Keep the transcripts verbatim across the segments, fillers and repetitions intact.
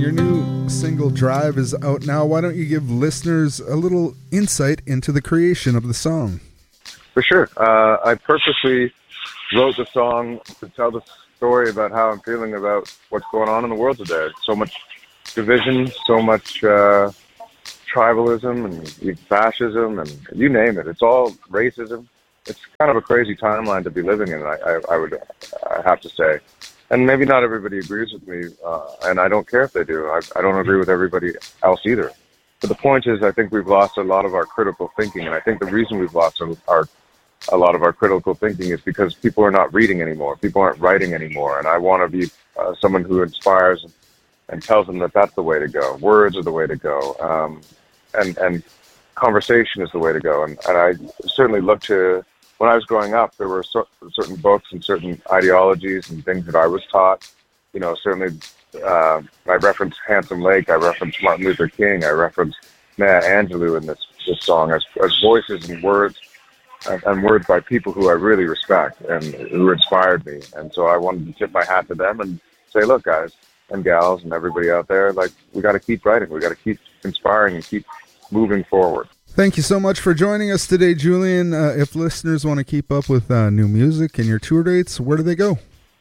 Your new single Drive is out now. Why don't you give listeners a little insight into the creation of the song? For sure. Uh, I purposely wrote the song to tell the story about how I'm feeling about what's going on in the world today. So much division, so much uh, tribalism and fascism, and you name it. It's all racism. It's kind of a crazy timeline to be living in, I, I, I would I have to say. And maybe not everybody agrees with me, uh, and I don't care if they do. I, I don't agree with everybody else either. But the point is, I think we've lost a lot of our critical thinking, and I think the reason we've lost our a lot of our critical thinking is because people are not reading anymore. People aren't writing anymore, and I want to be uh, someone who inspires and tells them that that's the way to go. Words are the way to go, um, and and conversation is the way to go. And, and I certainly look to, when I was growing up, there were so, certain books and certain ideologies and things that I was taught. You know, certainly uh, I reference Handsome Lake, I reference Martin Luther King, I reference Maya Angelou in this, this song as, as voices and words, and, and words by people who I really respect and who inspired me. And so I wanted to tip my hat to them and say, look, guys and gals and everybody out there, like, we got to keep writing. We got to keep inspiring and keep moving forward. Thank you so much for joining us today, Julian. Uh, if listeners want to keep up with uh, new music and your tour dates, where do they go?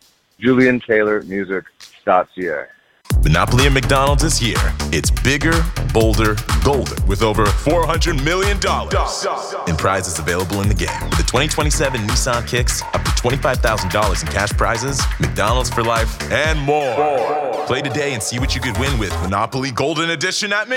julian taylor music dot c a. Monopoly at McDonald's is here. It's bigger, bolder, golder, with over four hundred million dollars in prizes available in the game. With the twenty twenty-seven Nissan Kicks, up to twenty-five thousand dollars in cash prizes, McDonald's for life, and more. more. Play today and see what you could win with Monopoly Golden Edition at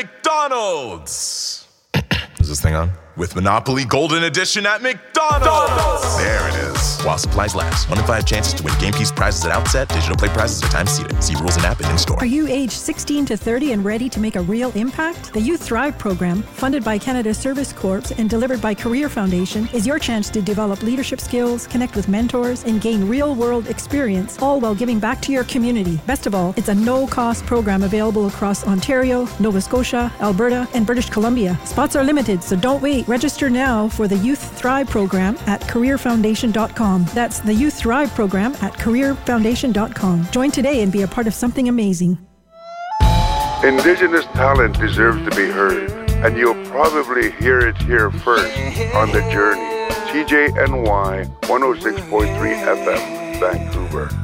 McDonald's. Is this thing on? With Monopoly Golden Edition at McDonald's. There it is. While supplies last. One in five chances to win game piece prizes at outset. Digital play prizes are time seated. See rules and app and in-store. Are you age sixteen to thirty and ready to make a real impact? The Youth Thrive program, funded by Canada Service Corps and delivered by Career Foundation, is your chance to develop leadership skills, connect with mentors, and gain real-world experience, all while giving back to your community. Best of all, it's a no-cost program available across Ontario, Nova Scotia, Alberta, and British Columbia. Spots are limited, so don't wait. Register now for the Youth Thrive program at career foundation dot com. That's the Youth Thrive program at career foundation dot com. Join today and be a part of something amazing. Indigenous talent deserves to be heard, and you'll probably hear it here first on The Journey. T J N Y one oh six point three F M, Vancouver.